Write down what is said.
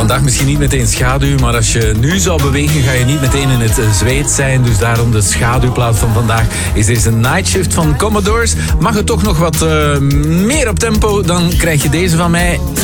vandaag misschien niet meteen schaduw, maar als je nu zou bewegen, ga je niet meteen in het zweet zijn. Dus daarom de schaduwplaat van vandaag is deze Night Shift van Commodores. Mag het toch nog wat meer op tempo, dan krijg je deze van mij.